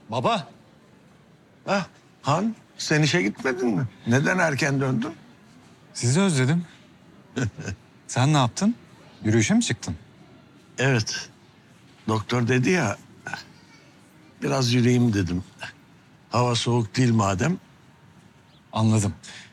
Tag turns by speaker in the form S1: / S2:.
S1: Baba.
S2: Ha, Han, sen işe gitmedin mi? Neden erken döndün?
S1: Sizi özledim. Sen ne yaptın? Yürüyüşe mi çıktın?
S2: Evet, doktor dedi ya, biraz yürüyeyim dedim. Hava soğuk değil madem.
S1: Anladım.